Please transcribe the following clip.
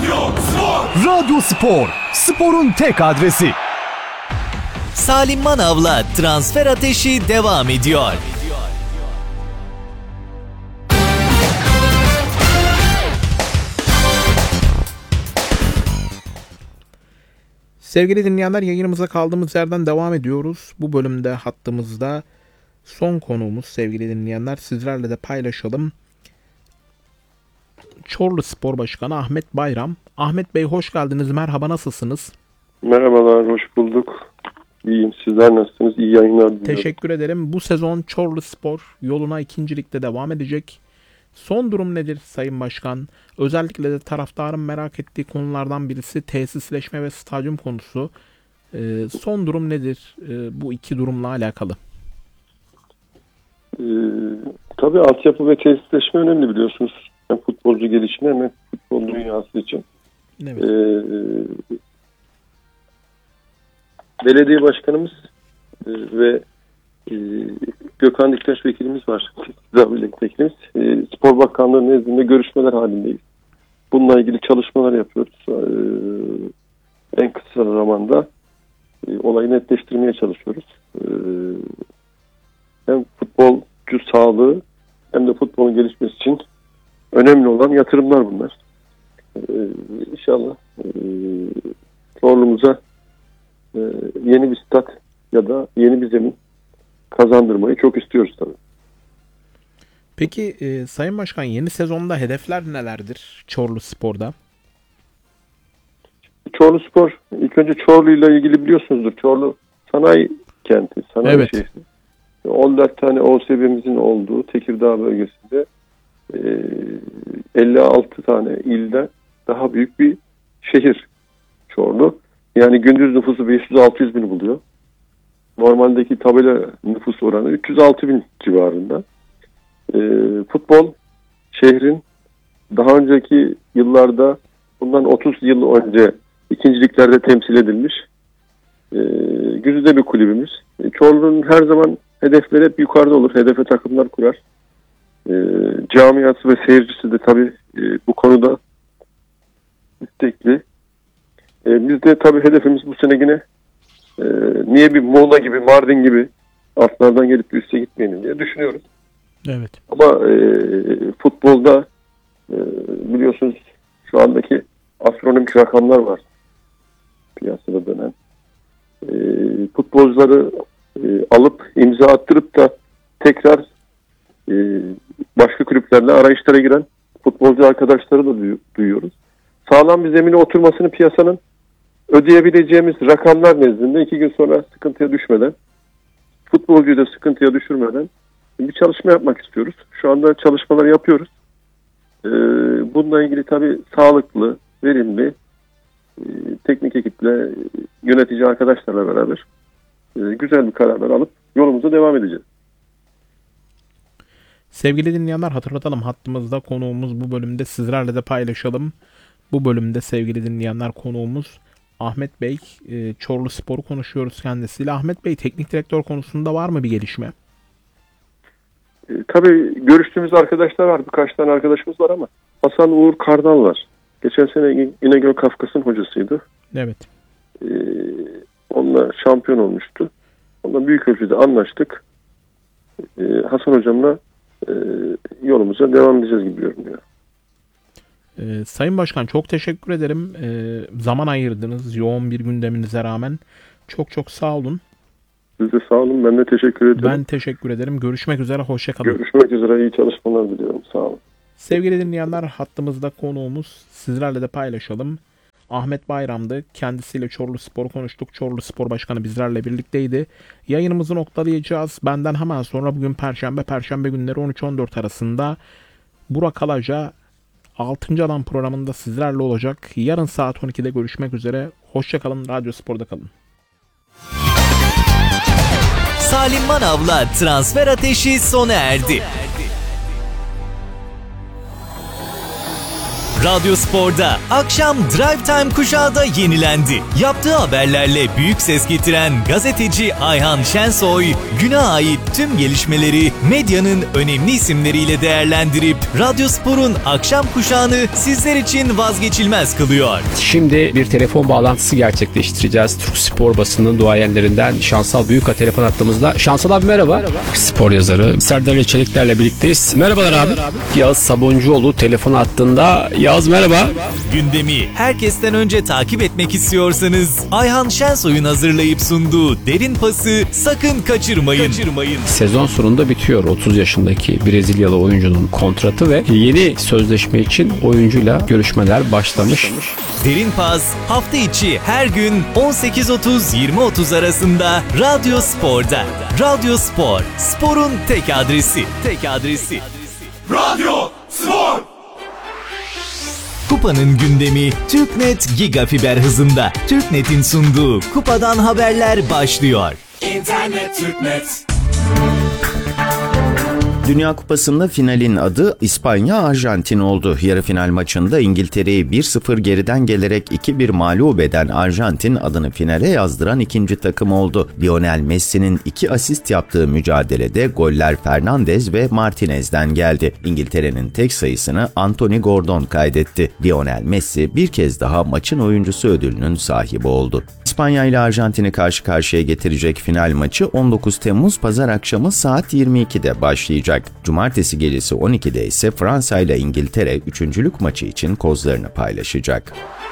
Radyo Spor, sporun tek adresi. Salim Manav'la Transfer Ateşi devam ediyor. Sevgili dinleyenler, yayınımıza kaldığımız yerden devam ediyoruz. Bu bölümde hattımızda son konuğumuz sevgili dinleyenler, sizlerle de paylaşalım. Çorlu Spor Başkanı Ahmet Bayram. Ahmet Bey hoş geldiniz. Merhaba, nasılsınız? Merhabalar, hoş bulduk. İyiyim. Sizler nasılsınız? İyi yayınlar diliyorum. Teşekkür ederim. Bu sezon Çorlu Spor yoluna 2. Lig'de devam edecek. Son durum nedir Sayın Başkan? Özellikle de taraftarın merak ettiği konulardan birisi tesisleşme ve stadyum konusu. Son durum nedir bu iki durumla alakalı? Tabii altyapı ve tesisleşme önemli, biliyorsunuz. Hem futbolcu gelişimi hem futbol dünyası için. Evet. Belediye başkanımız ve Gökhan Diktaş vekilimiz var. Vekilimiz. Spor Bakanlığı nezdinde görüşmeler halindeyiz. Bununla ilgili çalışmalar yapıyoruz. En kısa zamanda olayı netleştirmeye çalışıyoruz. Hem futbolcu sağlığı hem de futbolun gelişmesi için önemli olan yatırımlar bunlar. İnşallah Çorlu'muza yeni bir stat ya da yeni bir zemin kazandırmayı çok istiyoruz tabii. Peki Sayın Başkan, yeni sezonda hedefler nelerdir Çorlu Spor'da? Çorlu Spor, ilk önce Çorlu ile ilgili biliyorsunuzdur. Çorlu sanayi kenti, sanayi evet. şehri. 14 tane OSB'mizin olduğu Tekirdağ bölgesinde 56 tane ilden daha büyük bir şehir Çorlu. Yani gündüz nüfusu 500-600 bin buluyor. Normaldeki tabela nüfus oranı 306 bin civarında. Futbol şehrin daha önceki yıllarda, bundan 30 yıl önce ikinciliklerde temsil edilmiş güzide bir kulübümüz. Çorlu'nun her zaman hedefleri hep yukarıda olur. Hedefe takımlar kurar. Camiası ve seyircisi de tabii bu konuda istekli. Biz de tabii hedefimiz bu sene yine niye bir Muğla gibi, Mardin gibi altlardan gelip üste gitmeyelim diye düşünüyoruz. Evet. Ama futbolda biliyorsunuz şu andaki astronomik rakamlar var piyasada dönen. Futbolcuları alıp imza attırıp da tekrar başka kulüplerle arayışlara giren futbolcu arkadaşları da duyuyoruz. Sağlam bir zemine oturmasını piyasanın ödeyebileceğimiz rakamlar nezdinde 2 gün sonra sıkıntıya düşmeden, futbolcuyu da sıkıntıya düşürmeden bir çalışma yapmak istiyoruz. Şu anda çalışmalar yapıyoruz. Bununla ilgili tabii sağlıklı, verimli teknik ekiple, yönetici arkadaşlarla beraber güzel bir kararlar alıp yolumuza devam edeceğiz. Sevgili dinleyenler, hatırlatalım, hattımızda konuğumuz bu bölümde, sizlerle de paylaşalım. Bu bölümde sevgili dinleyenler konuğumuz Ahmet Bey. Çorlu Spor'u konuşuyoruz kendisiyle. Ahmet Bey, teknik direktör konusunda var mı bir gelişme? Tabii görüştüğümüz arkadaşlar var. Birkaç tane arkadaşımız var ama Hasan Uğur Kardal var. Geçen sene İnegöl Kafkas'ın hocasıydı. Evet. Onunla şampiyon olmuştu. Onunla büyük ölçüde anlaştık. Hasan hocamla yolumuza devam edeceğiz gibi görünüyor. Sayın Başkan, çok teşekkür ederim. Zaman ayırdınız yoğun bir gündeminize rağmen. Çok çok sağ olun. Siz de sağ olun. Ben de teşekkür ederim. Ben teşekkür ederim. Görüşmek üzere. Hoşça kalın. Görüşmek üzere. İyi çalışmalar diliyorum. Sağ olun. Sevgili dinleyenler, hattımızda konuğumuz, sizlerle de paylaşalım, Ahmet Bayram'dı. Kendisiyle Çorlu Spor'u konuştuk. Çorlu Spor Başkanı bizlerle birlikteydi. Yayınımızı noktalayacağız. Benden hemen sonra bugün Perşembe günleri 13-14 arasında Burak Alaca 6. Adam programında sizlerle olacak. Yarın saat 12'de görüşmek üzere. Hoşça kalın. Radyo Spor'da kalın. Salim Manav'la Transfer Ateşi sona erdi. Radyo Spor'da akşam Drive Time kuşağı da yenilendi. Yaptığı haberlerle büyük ses getiren gazeteci Ayhan Şensoy, güne ait tüm gelişmeleri medyanın önemli isimleriyle değerlendirip Radyo Spor'un akşam kuşağını sizler için vazgeçilmez kılıyor. Şimdi bir telefon bağlantısı gerçekleştireceğiz. Türk spor basının duayenlerinden Şansal Büyük'a telefon attığımızda. Şansal abi merhaba. Spor yazarı Serdar Çelikler'le birlikteyiz. Merhabalar abi. Yağız Sabuncuoğlu telefon attığında. Yağız merhaba. Gündemi herkesten önce takip etmek istiyorsanız Ayhan Şensoy'un hazırlayıp sunduğu derin pası sakın kaçırmayın. Sezon sonunda bitiyor 30 yaşındaki Brezilyalı oyuncunun kontratı ve yeni sözleşme için oyuncuyla görüşmeler başlamış. Derin pas hafta içi her gün 18.30-20.30 arasında Radyo Spor'da. Radyo Spor, sporun tek adresi. Radyo Spor. Kupanın gündemi TürkNet Gigafiber hızında. TürkNet'in sunduğu Kupadan Haberler başlıyor. İnternet TürkNet. Dünya Kupası'nda finalin adı İspanya-Arjantin oldu. Yarı final maçında İngiltere'yi 1-0 geriden gelerek 2-1 mağlup eden Arjantin adını finale yazdıran ikinci takım oldu. Lionel Messi'nin 2 asist yaptığı mücadelede goller Fernandes ve Martinez'den geldi. İngiltere'nin tek sayısını Anthony Gordon kaydetti. Lionel Messi bir kez daha maçın oyuncusu ödülünün sahibi oldu. İspanya ile Arjantin'i karşı karşıya getirecek final maçı 19 Temmuz Pazar akşamı saat 22'de başlayacak. Cumartesi gecesi 12'de ise Fransa ile İngiltere üçüncülük maçı için kozlarını paylaşacak.